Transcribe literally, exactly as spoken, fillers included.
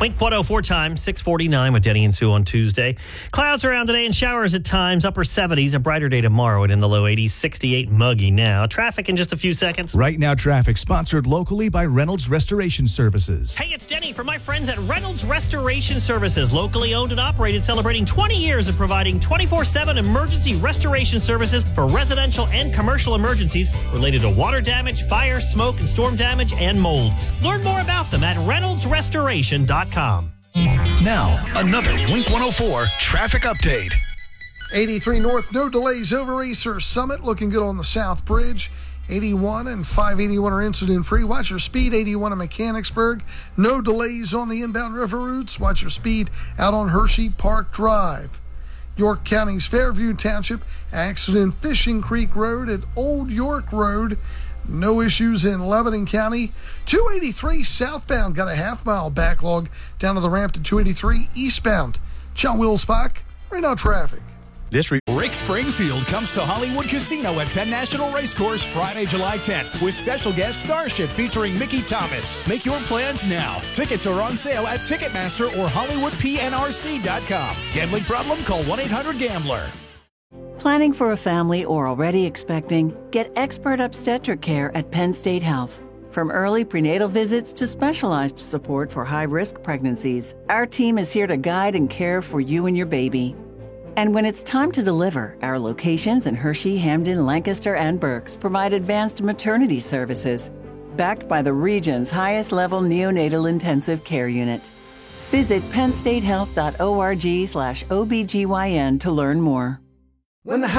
Wink one oh four time, six forty-nine with Denny and Sue on Tuesday. Clouds around today and showers at times, upper seventies. A brighter day tomorrow and in the low eighties, sixty-eight muggy now. Traffic in just a few seconds. Right now, traffic sponsored locally by Reynolds Restoration Services. Hey, it's Denny from my friends at Reynolds Restoration Services, locally owned and operated, celebrating twenty years of providing twenty-four seven emergency restoration services for residential and commercial emergencies related to water damage, fire, smoke, and storm damage, and mold. Learn more about them at reynolds restoration dot com. Now, another Wink one oh four traffic update. eighty-three North, no delays over Easter Summit. Looking good on the South Bridge. eighty-one and five eighty-one are incident-free. Watch your speed, eighty-one in Mechanicsburg. No delays on the inbound river routes. Watch your speed out on Hershey Park Drive. York County's Fairview Township, accident Fishing Creek Road at Old York Road. No issues in Lebanon County. two eighty-three southbound got a half-mile backlog down to the ramp to two eighty-three eastbound. John Wilsbach, right now traffic. This re- Rick Springfield comes to Hollywood Casino at Penn National Racecourse Friday, July tenth with special guest Starship featuring Mickey Thomas. Make your plans now. Tickets are on sale at Ticketmaster or Hollywood P N R C dot com. Gambling problem? Call one eight hundred gambler. Planning for a family or already expecting? Get expert obstetric care at Penn State Health. From early prenatal visits to specialized support for high-risk pregnancies, our team is here to guide and care for you and your baby. And when it's time to deliver, our locations in Hershey, Hamden, Lancaster, and Berks provide advanced maternity services, backed by the region's highest-level neonatal intensive care unit. Visit penn state health dot org slash O B G Y N to learn more. When the